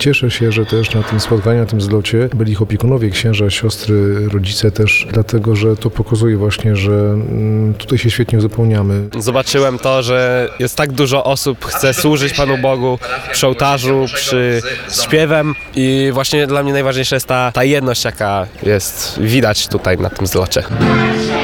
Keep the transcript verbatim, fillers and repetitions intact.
cieszę się, że też na tym spotkaniu, na tym zlocie byli ich opiekunowie, księża, siostry, rodzice też, dlatego, że to pokazuje właśnie, że tutaj się świetnie uzupełniamy. Zobaczyłem to, że jest tak dużo osób, chce służyć Panu Bogu przy ołtarzu, przy śpiewem i właśnie dla mnie najważniejsza jest ta, ta jedność, jaka jest widać tutaj na tym zlocie.